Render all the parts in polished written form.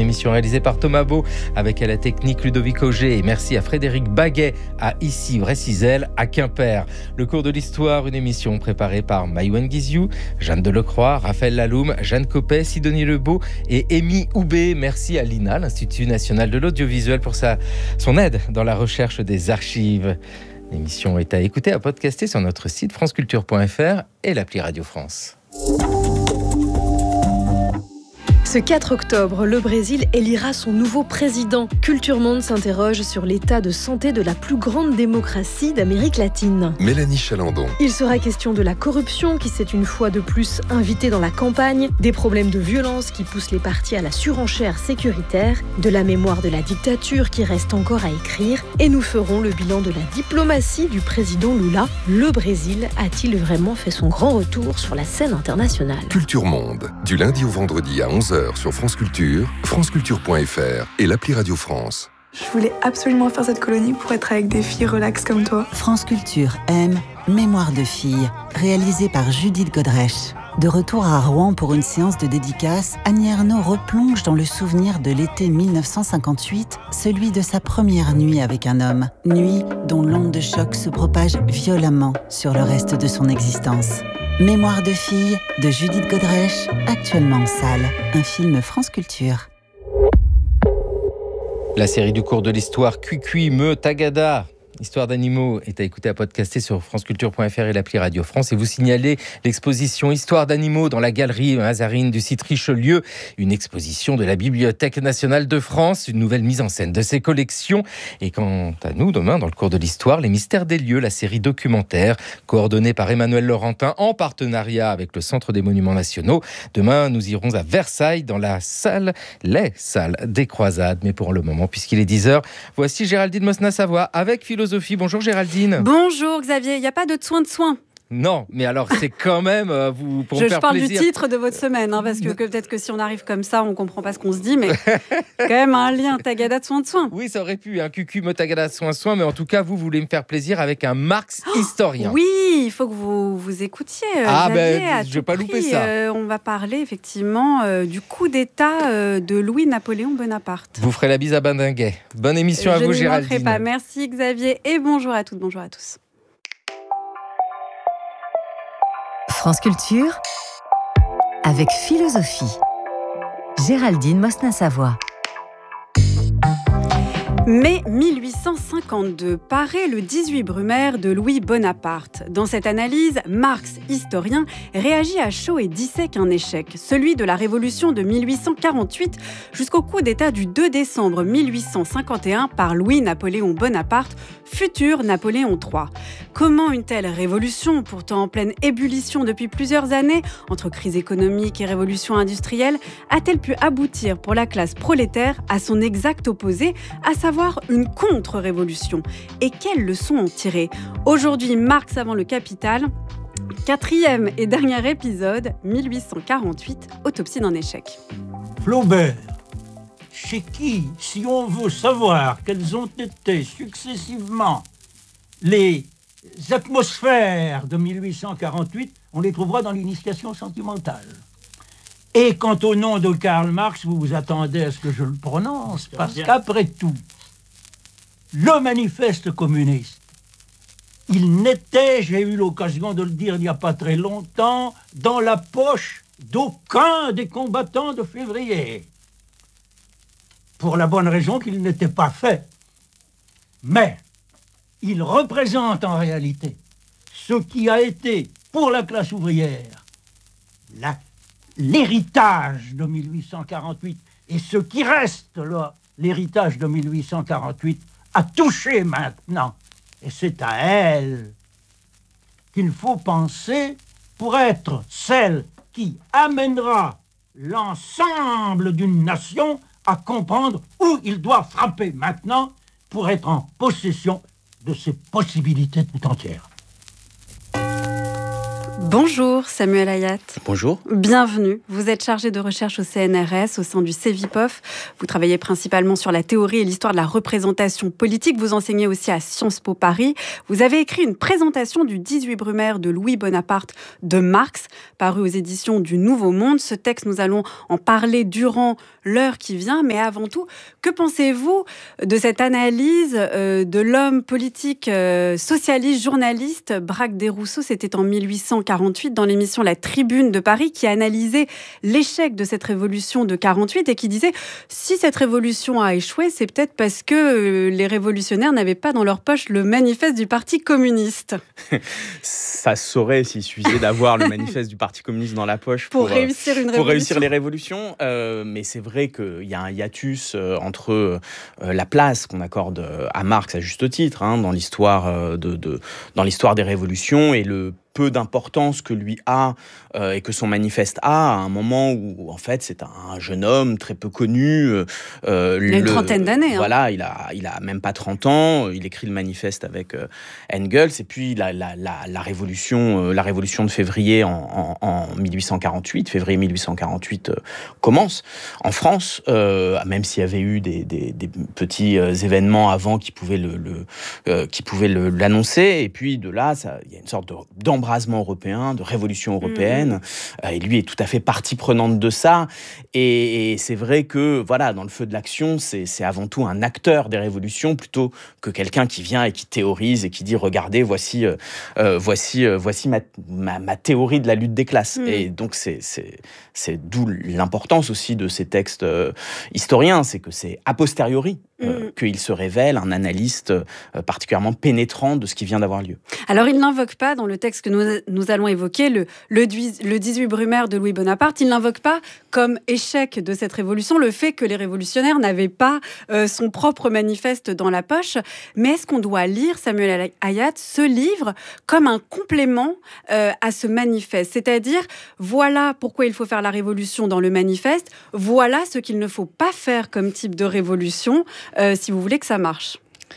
émission réalisée par Thomas Beau, avec à la technique Ludovic Auger. Et merci à Frédéric Baguet, à Issy-Vressizel, à Quimper. Le cours de l'histoire, une émission préparée par Maïwen Guizou, Jeanne Delecroix, Raphaël Laloum, Jeanne Copet, Sidonie Lebeau et Amy Houbé. Merci à l'INA, l'Institut National de l'Audiovisuel, pour son aide dans la recherche des archives. L'émission est à écouter, à podcaster sur notre site franceculture.fr et l'appli Radio France. Ce 4 octobre, le Brésil élira son nouveau président. Culture Monde s'interroge sur l'état de santé de la plus grande démocratie d'Amérique latine. Mélanie Chalandon. Il sera question de la corruption qui s'est une fois de plus invitée dans la campagne, des problèmes de violence qui poussent les partis à la surenchère sécuritaire, de la mémoire de la dictature qui reste encore à écrire, et nous ferons le bilan de la diplomatie du président Lula. Le Brésil a-t-il vraiment fait son grand retour sur la scène internationale ? Culture Monde, du lundi au vendredi à 11h sur France Culture, franceculture.fr et l'appli Radio France. Je voulais absolument faire cette colonie pour être avec des filles relax comme toi. France Culture aime Mémoire de filles, réalisée par Judith Godrèche. De retour à Rouen pour une séance de dédicace, Annie Ernaux replonge dans le souvenir de l'été 1958, celui de sa première nuit avec un homme. Nuit dont l'onde de choc se propage violemment sur le reste de son existence. Mémoire de filles de Judith Godrèche, actuellement en salle. Un film France Culture. La série du cours de l'histoire Cuicui, Meux, Tagada, Histoire d'animaux, est à écouter, à podcaster sur franceculture.fr et l'appli Radio France. Et vous signalez l'exposition Histoire d'animaux dans la galerie Mazarine du site Richelieu, une exposition de la Bibliothèque nationale de France, une nouvelle mise en scène de ses collections. Et quant à nous, demain, dans le cours de l'histoire, les mystères des lieux, la série documentaire coordonnée par Emmanuel Laurentin en partenariat avec le Centre des Monuments Nationaux. Demain, nous irons à Versailles dans les salles des Croisades. Mais pour le moment, puisqu'il est 10h, voici Géraldine Mosna-Savoie avec Philosophie. Bonjour Géraldine. Bonjour Xavier, il n'y a pas de soin. Non, mais alors c'est quand même pour me faire plaisir. Je parle du titre de votre semaine, parce que peut-être que si on arrive comme ça, on ne comprend pas ce qu'on se dit, mais quand même un lien, Tagada de soin. Oui, ça aurait pu, un cucu, me Tagada de soin, mais en tout cas, vous voulez me faire plaisir avec un Marx historien. Oui, il faut que vous écoutiez. Je ne vais pas louper ça. On va parler effectivement du coup d'État de Louis-Napoléon Bonaparte. Vous ferez la bise à Bandinguet. Bonne émission à vous, Géraldine. Je ne manquerai pas. Merci Xavier et bonjour à toutes, bonjour à tous. France Culture avec Philosophie. Géraldine Mosna-Savoie. Mai 1852 paraît le 18 Brumaire de Louis Bonaparte. Dans cette analyse, Marx, historien, réagit à chaud et dissèque un échec, celui de la Révolution de 1848 jusqu'au coup d'État du 2 décembre 1851 par Louis-Napoléon Bonaparte, futur Napoléon III. Comment une telle révolution, pourtant en pleine ébullition depuis plusieurs années, entre crise économique et révolution industrielle, a-t-elle pu aboutir pour la classe prolétaire à son exact opposé, à savoir une contre-révolution? Et quelles leçons en tirer? Aujourd'hui, Marx avant le Capital, 4e et dernier épisode, 1848, autopsie d'un échec. Flaubert, chez qui, si on veut savoir quelles ont été successivement les atmosphères de 1848, on les trouvera dans l'initiation sentimentale. Et quant au nom de Karl Marx, vous vous attendez à ce que je le prononce, parce qu'après tout, le manifeste communiste, il n'était, j'ai eu l'occasion de le dire il n'y a pas très longtemps, dans la poche d'aucun des combattants de février. Pour la bonne raison qu'il n'était pas fait. Mais il représente en réalité ce qui a été pour la classe ouvrière l'héritage de 1848 et ce qui reste là, l'héritage de 1848 a touché maintenant. Et c'est à elle qu'il faut penser pour être celle qui amènera l'ensemble d'une nation à comprendre où il doit frapper maintenant pour être en possession de ses possibilités tout entières. Bonjour Samuel Hayat. Bonjour. Bienvenue. Vous êtes chargé de recherche au CNRS, au sein du CEVIPOF. Vous travaillez principalement sur la théorie et l'histoire de la représentation politique. Vous enseignez aussi à Sciences Po Paris. Vous avez écrit une présentation du 18 Brumaire de Louis Bonaparte de Marx, paru aux éditions du Nouveau Monde. Ce texte, nous allons en parler durant l'heure qui vient. Mais avant tout, que pensez-vous de cette analyse de l'homme politique socialiste, journaliste Braque Desrousseaux? C'était en 1848 dans l'émission La Tribune de Paris, qui analysait l'échec de cette révolution de 48 et qui disait si cette révolution a échoué, c'est peut-être parce que les révolutionnaires n'avaient pas dans leur poche le manifeste du Parti communiste. Ça se saurait s'il suffisait d'avoir le manifeste du Parti communiste dans la poche pour réussir une révolution. Pour réussir les révolutions. Mais c'est vrai qu'il y a un hiatus entre la place qu'on accorde à Marx à juste titre dans l'histoire dans l'histoire des révolutions et le peu d'importance que lui a et que son manifeste a à un moment où en fait c'est un jeune homme très peu connu. Il a une trentaine d'années. Voilà, il a même pas 30 ans. Il écrit le manifeste avec Engels et puis la révolution de février en 1848, février 1848 commence en France, même s'il y avait eu des petits événements avant qui pouvaient l'annoncer. Et puis de là, il y a une sorte d'embrasement européen, de révolution européenne. Et lui est tout à fait partie prenante de ça. Et c'est vrai que, voilà, dans le feu de l'action, c'est avant tout un acteur des révolutions plutôt que quelqu'un qui vient et qui théorise et qui dit « Regardez, voici ma théorie de la lutte des classes ». Et donc, c'est d'où l'importance aussi de ces textes historiens. C'est que c'est a posteriori qu'il se révèle un analyste particulièrement pénétrant de ce qui vient d'avoir lieu. Alors, il n'invoque pas, dans le texte que nous allons évoquer, le 18 Brumaire de Louis Bonaparte, il n'invoque pas comme échec de cette révolution le fait que les révolutionnaires n'avaient pas son propre manifeste dans la poche. Mais est-ce qu'on doit lire, Samuel Hayat, ce livre comme un complément à ce manifeste? C'est-à-dire, voilà pourquoi il faut faire la révolution dans le manifeste, voilà ce qu'il ne faut pas faire comme type de révolution si vous voulez que ça marche.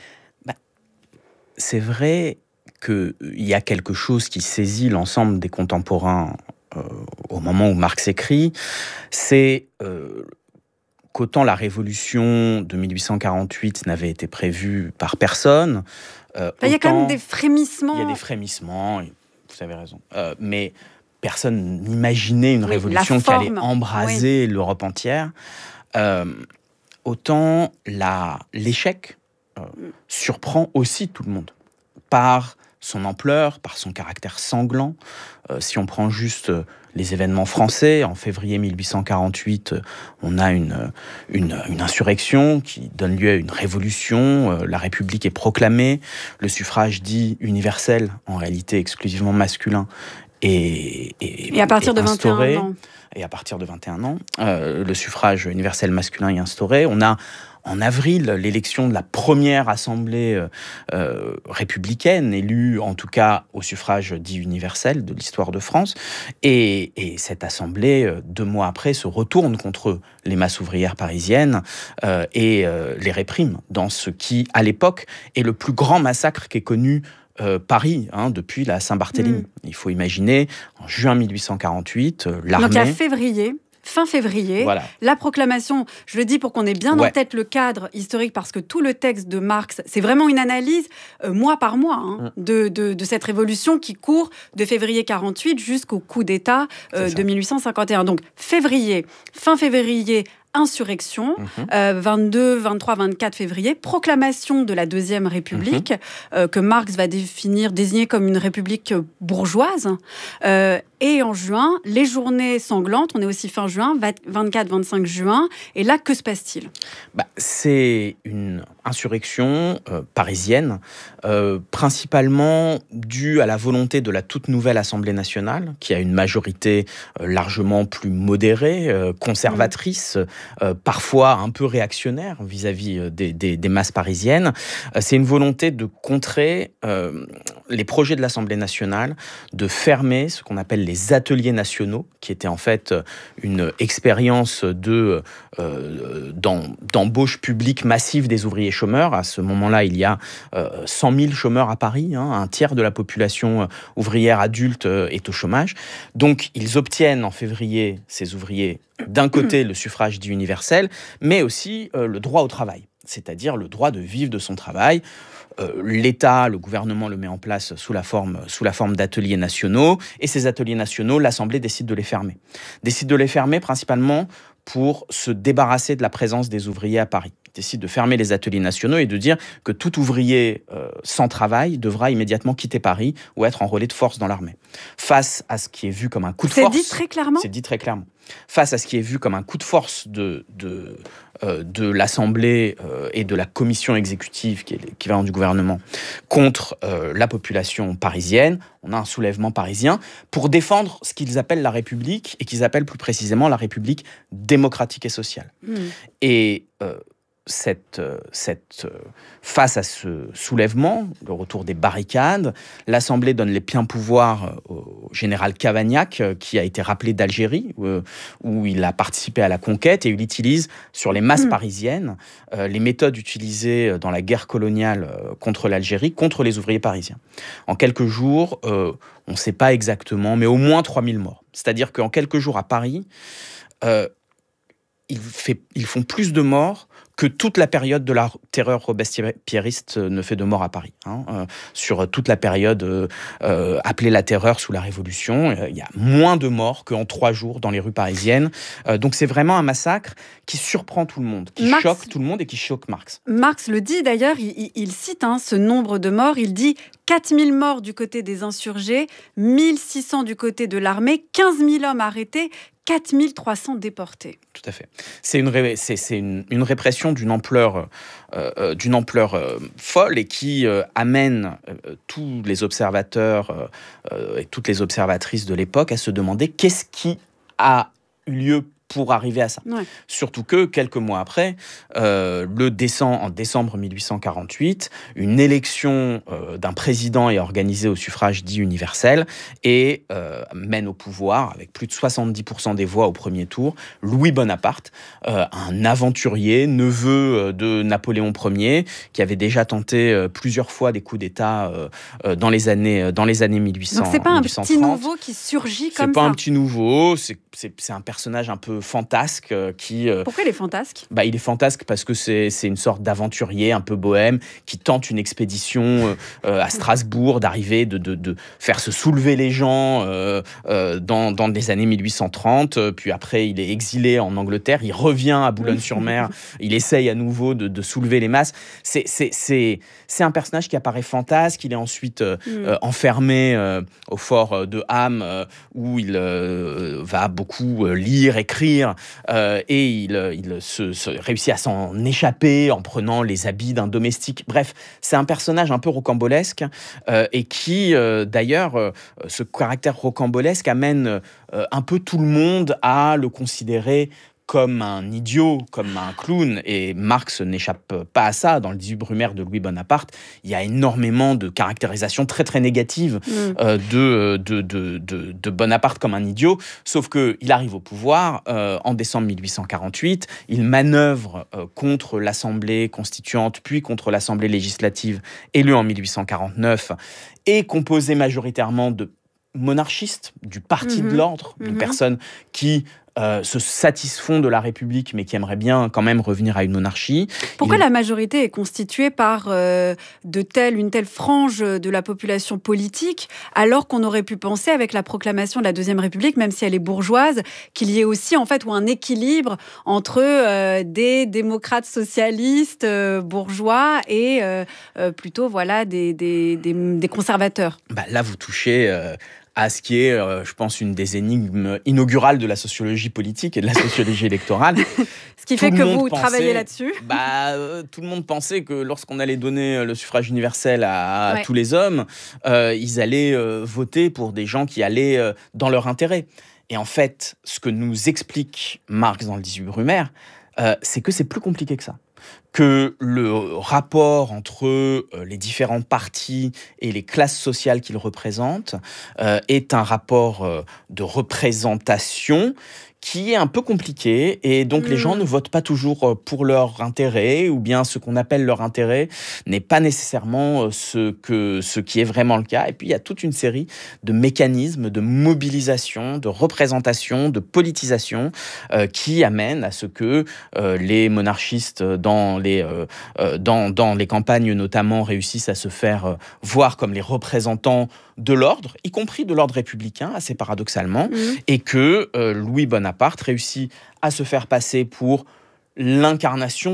C'est vrai qu'il y a quelque chose qui saisit l'ensemble des contemporains au moment où Marx écrit, c'est qu'autant la révolution de 1848 n'avait été prévue par personne. Il y a quand même des frémissements. Il y a des frémissements, vous avez raison. Mais personne n'imaginait une révolution qui allait embraser l'Europe entière. Autant l'échec surprend aussi tout le monde par son ampleur, par son caractère sanglant. Si on prend juste les événements français, en février 1848, on a une insurrection qui donne lieu à une révolution. La République est proclamée, le suffrage dit universel, en réalité exclusivement masculin, et à partir de instauré. 21 ans. Et à partir de 21 ans, le suffrage universel masculin est instauré. On a en avril l'élection de la première assemblée républicaine, élue en tout cas au suffrage dit universel de l'histoire de France. Et cette assemblée, 2 mois après, se retourne contre les masses ouvrières parisiennes et les réprime dans ce qui, à l'époque, est le plus grand massacre qu'ait connu Paris, depuis la Saint-Barthélemy. Il faut imaginer, en juin 1848, l'armée... Donc à fin février, voilà. La proclamation, je le dis pour qu'on ait bien en tête le cadre historique, parce que tout le texte de Marx, c'est vraiment une analyse mois par mois de cette révolution qui court de février 48 jusqu'au coup d'État de 1851. Donc fin février, insurrection, 22, 23, 24 février, proclamation de la Deuxième République, que Marx va désigner comme une république bourgeoise. Et en juin, les journées sanglantes, on est aussi fin juin, 24-25 juin. Et là, que se passe-t-il ? C'est une insurrection parisienne, principalement due à la volonté de la toute nouvelle Assemblée nationale, qui a une majorité largement plus modérée, conservatrice, parfois un peu réactionnaire vis-à-vis des masses parisiennes. C'est une volonté de contrer les projets de l'Assemblée nationale, de fermer ce qu'on appelle les ateliers nationaux, qui étaient en fait une expérience d'embauche publique massive des ouvriers chômeurs. À ce moment-là, il y a 100 000 chômeurs à Paris, un tiers de la population ouvrière adulte est au chômage. Donc, ils obtiennent en février, ces ouvriers, d'un côté le suffrage dit universel, mais aussi le droit au travail, c'est-à-dire le droit de vivre de son travail. L'État, le gouvernement le met en place sous la forme d'ateliers nationaux, et ces ateliers nationaux, l'Assemblée décide de les fermer. Décide de les fermer principalement pour se débarrasser de la présence des ouvriers à Paris. Décide de fermer les ateliers nationaux et de dire que tout ouvrier sans travail devra immédiatement quitter Paris ou être enrôlé de force dans l'armée. Face à ce qui est vu comme un coup de force... C'est dit très clairement ? C'est dit très clairement. Face à ce qui est vu comme un coup de force de l'Assemblée et de la commission exécutive, qui est l'équivalent du gouvernement, contre la population parisienne, on a un soulèvement parisien pour défendre ce qu'ils appellent la République et qu'ils appellent plus précisément la République démocratique et sociale. Et face à ce soulèvement, le retour des barricades, l'Assemblée donne les pleins pouvoirs au général Cavaignac, qui a été rappelé d'Algérie, où il a participé à la conquête, et il utilise sur les masses parisiennes les méthodes utilisées dans la guerre coloniale contre l'Algérie, contre les ouvriers parisiens. En quelques jours, on ne sait pas exactement, mais au moins 3000 morts. C'est-à-dire qu'en quelques jours à Paris, ils font plus de morts que toute la période de la terreur robespierriste ne fait de morts à Paris. Sur toute la période appelée la terreur sous la Révolution, il y a moins de morts qu'en 3 jours dans les rues parisiennes. Donc c'est vraiment un massacre qui surprend tout le monde, qui choque tout le monde et qui choque Marx. Marx le dit d'ailleurs, il cite ce nombre de morts, il dit 4000 morts du côté des insurgés, 1600 du côté de l'armée, 15 000 hommes arrêtés, 4300 déportés. Tout à fait. C'est une répression d'une ampleur folle et qui amène tous les observateurs et toutes les observatrices de l'époque à se demander qu'est-ce qui a eu lieu pour arriver à ça. Ouais. Surtout que, quelques mois après, en décembre 1848, une élection d'un président est organisée au suffrage dit universel et mène au pouvoir, avec plus de 70% des voix au premier tour, Louis Bonaparte, un aventurier, neveu de Napoléon Ier, qui avait déjà tenté plusieurs fois des coups d'État dans les années 1800. Donc c'est pas 1830. Un petit nouveau qui surgit comme ça. C'est pas un petit nouveau, c'est un personnage un peu fantasque qui... Pourquoi il est fantasque ? Il est fantasque parce que c'est une sorte d'aventurier un peu bohème qui tente une expédition à Strasbourg, d'arriver, de faire se soulever les gens dans les années 1830. Puis après, il est exilé en Angleterre, il revient à Boulogne-sur-Mer, il essaye à nouveau de soulever les masses. C'est un personnage qui apparaît fantasque. Il est ensuite enfermé au fort de Ham, où il va beaucoup lire, écrire, et il réussit à s'en échapper en prenant les habits d'un domestique. Bref, c'est un personnage un peu rocambolesque et qui, d'ailleurs, ce caractère rocambolesque amène un peu tout le monde à le considérer comme un idiot, comme un clown, et Marx n'échappe pas à ça. Dans le 18 Brumaire de Louis Bonaparte, il y a énormément de caractérisations très très négatives de Bonaparte comme un idiot, sauf qu'il arrive au pouvoir en décembre 1848, il manœuvre contre l'Assemblée constituante, puis contre l'Assemblée législative élue en 1849, et composée majoritairement de monarchistes, du parti de l'ordre, de personnes qui se satisfont de la République, mais qui aimeraient bien quand même revenir à une monarchie. Pourquoi la majorité est constituée par une telle frange de la population politique, alors qu'on aurait pu penser, avec la proclamation de la Deuxième République, même si elle est bourgeoise, qu'il y ait aussi en fait un équilibre entre des démocrates socialistes bourgeois et plutôt des conservateurs. Là, vous touchez... à ce qui est, je pense, une des énigmes inaugurales de la sociologie politique et de la sociologie électorale. Ce qui fait que vous travaillez là-dessus. Tout le monde pensait que lorsqu'on allait donner le suffrage universel à tous les hommes, ils allaient voter pour des gens qui allaient dans leur intérêt. Et en fait, ce que nous explique Marx dans le 18 Brumaire, c'est que c'est plus compliqué que ça. Que le rapport entre les différents partis et les classes sociales qu'ils représentent est un rapport de représentation qui est un peu compliqué, et donc les gens ne votent pas toujours pour leur intérêt, ou bien ce qu'on appelle leur intérêt n'est pas nécessairement ce qui est vraiment le cas. Et puis il y a toute une série de mécanismes de mobilisation, de représentation, de politisation qui amènent à ce que les monarchistes dans les campagnes notamment réussissent à se faire voir comme les représentants de l'ordre, y compris de l'ordre républicain, assez paradoxalement, et que Louis Bonaparte réussit à se faire passer pour l'incarnation